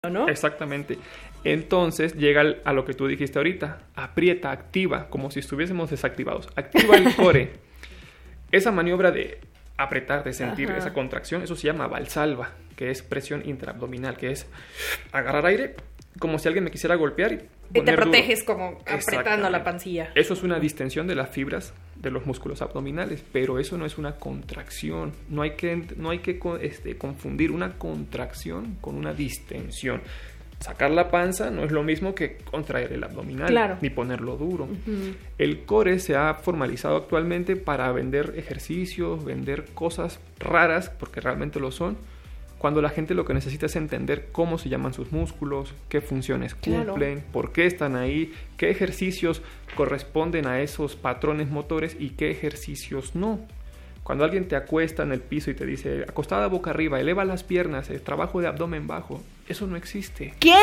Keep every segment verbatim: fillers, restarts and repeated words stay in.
¿no? Exactamente. Entonces llega a lo que tú dijiste ahorita, aprieta, activa, como si estuviésemos desactivados, activa el core. Esa maniobra de apretar, de sentir Ajá. esa contracción, eso se llama valsalva, que es presión intraabdominal, que es agarrar aire como si alguien me quisiera golpear y Y te proteges duro. Como apretando la pancilla. Eso es una distensión de las fibras de los músculos abdominales, pero eso no es una contracción. No hay que, no hay que este, confundir una contracción con una distensión. Sacar la panza no es lo mismo que contraer el abdominal, claro. ni ponerlo duro. Uh-huh. El core se ha formalizado actualmente para vender ejercicios, vender cosas raras, porque realmente lo son, cuando la gente lo que necesita es entender cómo se llaman sus músculos, qué funciones cumplen, claro. por qué están ahí, qué ejercicios corresponden a esos patrones motores y qué ejercicios no. Cuando alguien te acuesta en el piso y te dice, acostada boca arriba, eleva las piernas, es trabajo de abdomen bajo, eso no existe. ¿Qué?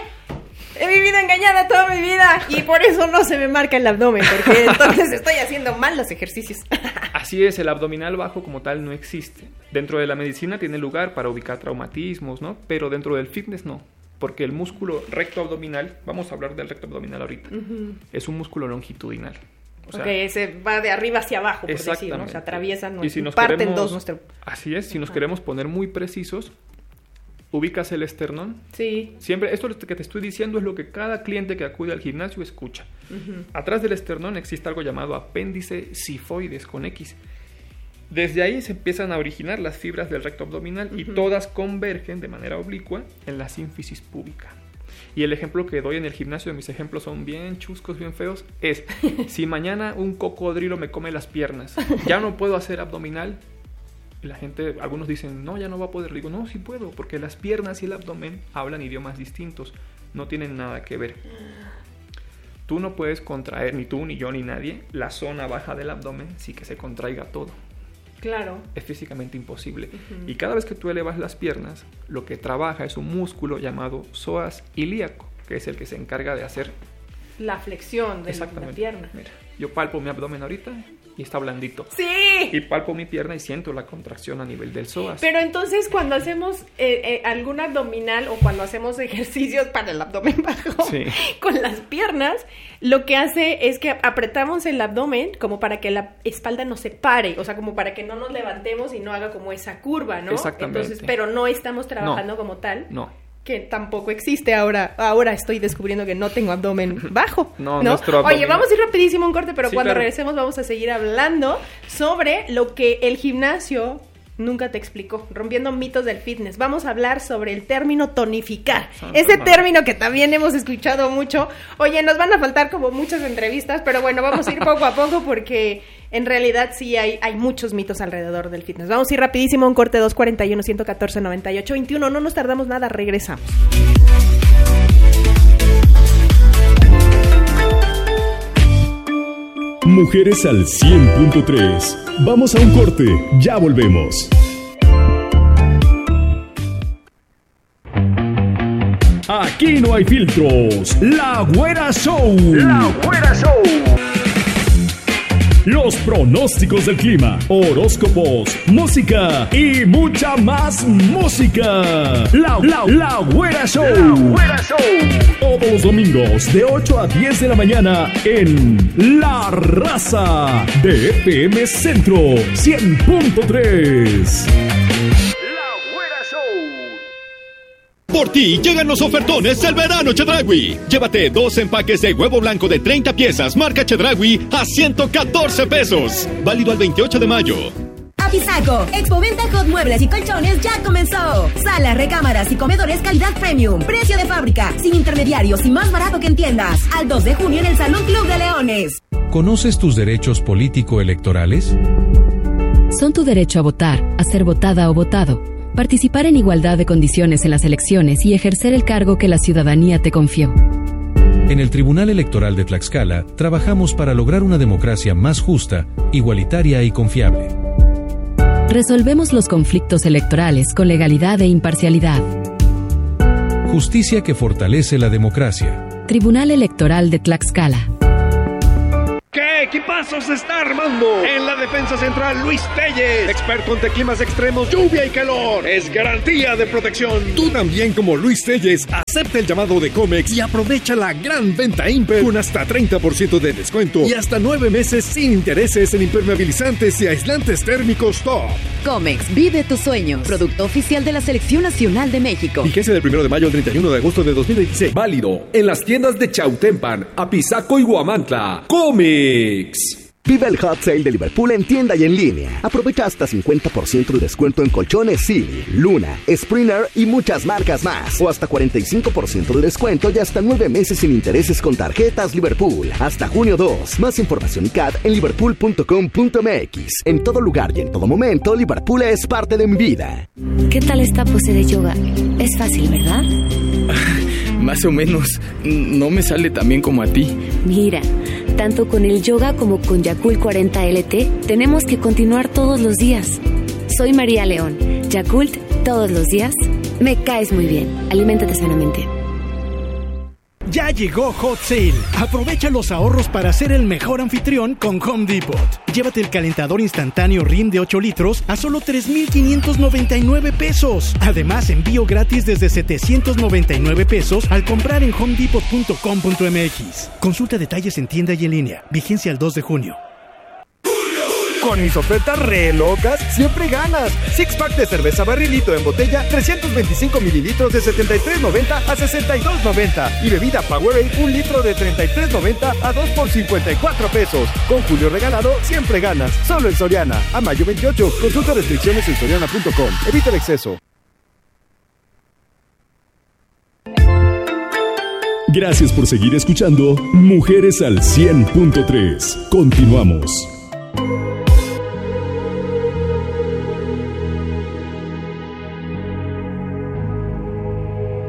He vivido engañada toda mi vida y por eso no se me marca el abdomen, porque entonces estoy haciendo mal los ejercicios. Así es, el abdominal bajo como tal no existe. Dentro de la medicina tiene lugar para ubicar traumatismos, ¿no? Pero dentro del fitness no, porque el músculo recto abdominal, vamos a hablar del recto abdominal ahorita, uh-huh. es un músculo longitudinal. O sea, ok, ese va de arriba hacia abajo, por decirlo, ¿no? Se atraviesan, y si nos parten queremos, dos nuestro... Así es, si nos queremos poner muy precisos, ubicas el esternón. Sí. Siempre, esto que te estoy diciendo es lo que cada cliente que acude al gimnasio escucha. Uh-huh. Atrás del esternón existe algo llamado apéndice sifoides con X. Desde ahí se empiezan a originar las fibras del recto abdominal uh-huh. y todas convergen de manera oblicua en la sínfisis púbica. Y el ejemplo que doy en el gimnasio, mis ejemplos son bien chuscos, bien feos, es si mañana un cocodrilo me come las piernas, ya no puedo hacer abdominal. Y la gente, algunos dicen, no, ya no va a poder. Digo, no, sí puedo, porque las piernas y el abdomen hablan idiomas distintos, no tienen nada que ver. Tú no puedes contraer, ni tú, ni yo, ni nadie, la zona baja del abdomen sí que se contraiga todo. Claro. Es físicamente imposible. Uh-huh. Y cada vez que tú elevas las piernas, lo que trabaja es un músculo llamado psoas ilíaco, que es el que se encarga de hacer la flexión de la pierna. Mira, yo palpo mi abdomen ahorita y está blandito. ¡Sí! Y palpo mi pierna y siento la contracción a nivel del psoas. Pero entonces cuando hacemos eh, eh, algún abdominal o cuando hacemos ejercicios para el abdomen bajo sí. con las piernas, lo que hace es que apretamos el abdomen como para que la espalda no se pare, o sea, como para que no nos levantemos y no haga como esa curva, ¿no? Exactamente. Entonces, pero no estamos trabajando no, como tal. No. Que tampoco existe ahora. Ahora estoy descubriendo que no tengo abdomen bajo. No, ¿no? nuestro abdomen. Oye, vamos a ir rapidísimo a un corte, pero sí, cuando claro. regresemos vamos a seguir hablando sobre lo que el gimnasio nunca te explicó, rompiendo mitos del fitness. Vamos a hablar sobre el término tonificar. Santa Ese madre. Término que también hemos escuchado mucho. Oye, nos van a faltar como muchas entrevistas, pero bueno, vamos a ir poco a poco porque en realidad sí hay, hay muchos mitos alrededor del fitness. Vamos a ir rapidísimo a un corte. Dos cuarenta y uno, ciento catorce, noventa y ocho, veintiuno. No nos tardamos nada, regresamos. Mujeres al cien punto tres. Vamos a un corte, ya volvemos. Aquí no hay filtros. La Güera Show. La Güera Show. Los pronósticos del clima, horóscopos, música y mucha más música. La, la, la Güera Show. La Güera Show. Todos los domingos de ocho a diez de la mañana en La Raza de F M Centro cien punto tres. Por ti llegan los ofertones del verano Chedraui. Llévate dos empaques de huevo blanco de treinta piezas marca Chedraui a ciento catorce pesos. Válido al veintiocho de mayo. Apizaco, Expoventa Hot Muebles y Colchones ya comenzó. Salas, recámaras y comedores calidad premium. Precio de fábrica, sin intermediarios y más barato que en tiendas. Al dos de junio en el Salón Club de Leones. ¿Conoces tus derechos político-electorales? Son tu derecho a votar, a ser votada o votado, participar en igualdad de condiciones en las elecciones y ejercer el cargo que la ciudadanía te confió. En el Tribunal Electoral de Tlaxcala trabajamos para lograr una democracia más justa, igualitaria y confiable. Resolvemos los conflictos electorales con legalidad e imparcialidad. Justicia que fortalece la democracia. Tribunal Electoral de Tlaxcala. ¿Qué equipazo se está armando! En la defensa central, Luis Telles, experto ante climas extremos, lluvia y calor. Es garantía de protección. Tú también, como Luis Telles, acepta el llamado de Comex y aprovecha la gran venta Imper con hasta treinta por ciento de descuento y hasta nueve meses sin intereses en impermeabilizantes y aislantes térmicos top. Comex, vive tus sueños. Producto oficial de la Selección Nacional de México. Vigencia del primero de mayo al treinta y uno de agosto de dos mil veintiséis. Válido en las tiendas de Chautempan, Apizaco y Huamantla. Comex. Vive el Hot Sale de Liverpool en tienda y en línea. Aprovecha hasta cincuenta por ciento de descuento en colchones Silly, Luna, Springer y muchas marcas más. O hasta cuarenta y cinco por ciento de descuento y hasta nueve meses sin intereses con tarjetas Liverpool. Hasta junio dos. Más información y C A D en liverpool punto com punto m x. En todo lugar y en todo momento, Liverpool es parte de mi vida. ¿Qué tal esta pose de yoga? Es fácil, ¿verdad? Más o menos. No me sale tan bien como a ti. Mira, tanto con el yoga como con Yakult cuarenta L T, tenemos que continuar todos los días. Soy María León. Yakult, todos los días. Me caes muy bien. Aliméntate sanamente. Ya llegó Hot Sale. Aprovecha los ahorros para ser el mejor anfitrión con Home Depot. Llévate el calentador instantáneo R I M de ocho litros a solo tres mil quinientos noventa y nueve pesos. Además, envío gratis desde setecientos noventa y nueve pesos al comprar en home depot punto com punto m x. Consulta detalles en tienda y en línea. Vigencia el dos de junio. Con mis ofertas re locas, siempre ganas. Six pack de cerveza barrilito en botella, trescientos veinticinco mililitros de setenta y tres noventa a sesenta y dos noventa. Y bebida Powerade, un litro de treinta y tres noventa a dos por cincuenta y cuatro pesos. Con Julio regalado, siempre ganas. Solo en Soriana. A mayo veintiocho. Consulta restricciones en soriana punto com. Evita el exceso. Gracias por seguir escuchando Mujeres al cien punto tres. Continuamos.